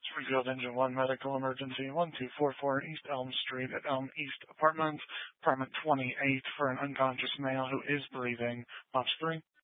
Springfield Engine 1 Medical Emergency 1244 East Elm Street at Elm East Apartments, apartment 28 for an unconscious male who is breathing. Ops 3.